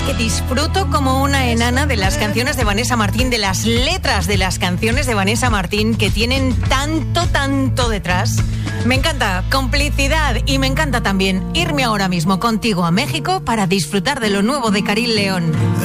que disfruto como una enana de las canciones de Vanessa Martín, de las letras de las canciones de Vanessa Martín, que tienen tanto detrás. Me encanta complicidad y me encanta también irme ahora mismo contigo a México para disfrutar de lo nuevo de Carín León.